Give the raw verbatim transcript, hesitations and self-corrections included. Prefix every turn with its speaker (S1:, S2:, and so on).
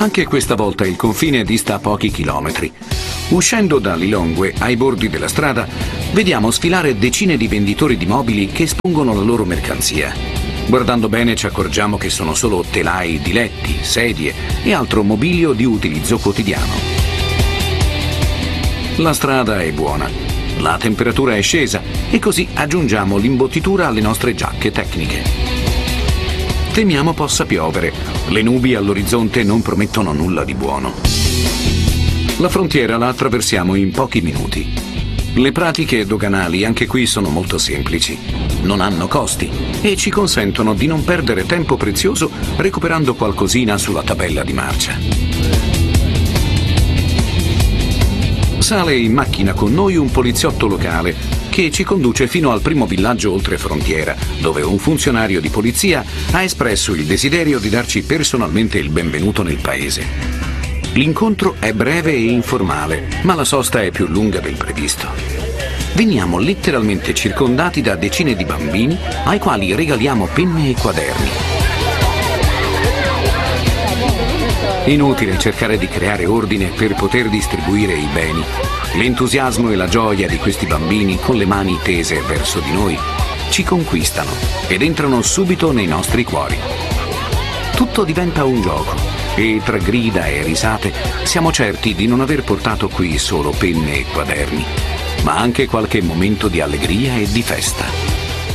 S1: Anche questa volta il confine dista pochi chilometri. Uscendo da Lilongwe, ai bordi della strada, vediamo sfilare decine di venditori di mobili che espongono la loro mercanzia. Guardando bene ci accorgiamo che sono solo telai di letti, sedie e altro mobilio di utilizzo quotidiano. La strada è buona, la temperatura è scesa e così aggiungiamo l'imbottitura alle nostre giacche tecniche. Temiamo possa piovere, le nubi all'orizzonte non promettono nulla di buono. La frontiera la attraversiamo in pochi minuti. Le pratiche doganali anche qui sono molto semplici, non hanno costi e ci consentono di non perdere tempo prezioso recuperando qualcosina sulla tabella di marcia. Sale in macchina con noi un poliziotto locale che ci conduce fino al primo villaggio oltre frontiera, dove un funzionario di polizia ha espresso il desiderio di darci personalmente il benvenuto nel paese. L'incontro è breve e informale, ma la sosta è più lunga del previsto. Veniamo letteralmente circondati da decine di bambini ai quali regaliamo penne e quaderni. Inutile cercare di creare ordine per poter distribuire i beni. L'entusiasmo e la gioia di questi bambini con le mani tese verso di noi ci conquistano ed entrano subito nei nostri cuori. Tutto diventa un gioco. E tra grida e risate siamo certi di non aver portato qui solo penne e quaderni, ma anche qualche momento di allegria e di festa.